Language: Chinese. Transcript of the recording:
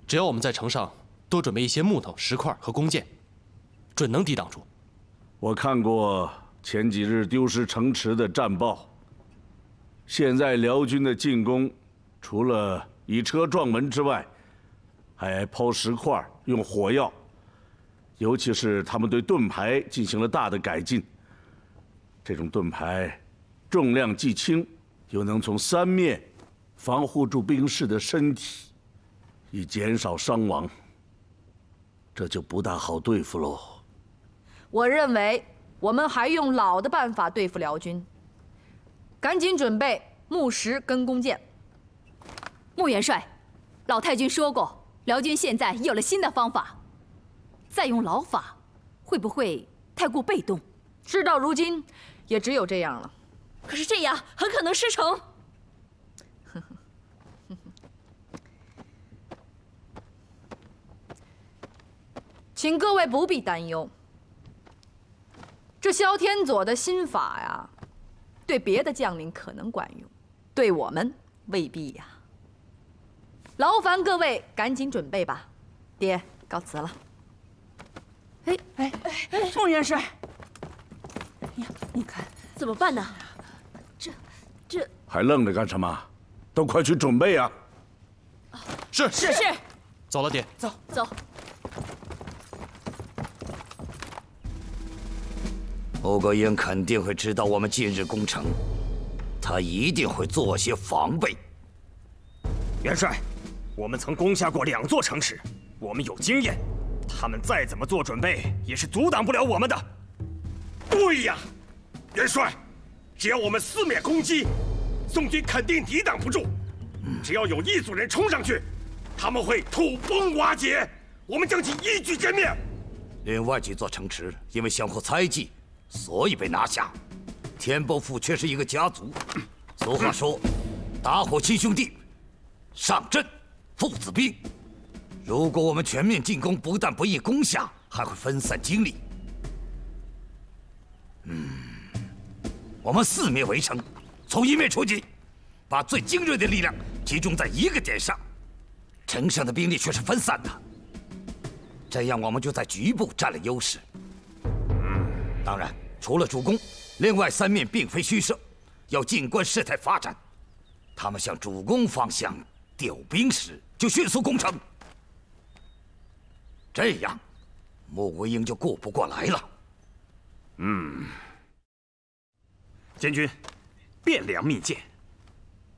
只要我们在城上多准备一些木头、石块和弓箭，准能抵挡住。 我看过前几日丢失城池的战报。现在辽军的进攻，除了以车撞门之外，还抛石块、用火药，尤其是他们对盾牌进行了大的改进。这种盾牌重量既轻，又能从三面防护住兵士的身体，以减少伤亡。这就不大好对付喽。 我认为我们还用老的办法对付辽军，赶紧准备木石跟弓箭。 穆元帅，老太君说过，辽军现在有了新的方法，再用老法，会不会太过被动？ 事到如今，也只有这样了。 可是这样很可能失城。 请各位不必担忧，这萧天佐的新法呀，对别的将领可能管用，对我们未必呀。劳烦各位赶紧准备吧，爹告辞了。 穆元帅，哎呀，你看怎么办呢？这还愣着干什么？都快去准备啊！ 是。走了，爹。 走。 欧格英肯定会知道我们近日攻城，他一定会做些防备。 元帅，我们曾攻下过2座城池，我们有经验，他们再怎么做准备，也是阻挡不了我们的。 对呀，元帅，只要我们四面攻击，宋军肯定抵挡不住。只要有一组人冲上去，他们会土崩瓦解，我们将其一举歼灭。 另外几座城池因为相互猜忌，所以被拿下。田伯父却是一个家族。俗话说，打火亲兄弟，上阵父子兵。如果我们全面进攻，不但不易攻下，还会分散精力。我们四面围城，从一面出击，把最精锐的力量集中在一个点上。城上的兵力却是分散的，这样我们就在局部占了优势。当然，除了主攻，另外3面并非虚设，要静观事态发展。他们向主攻方向调兵时，就迅速攻城。这样，穆桂英就顾不过来了。 监军，汴梁密箭，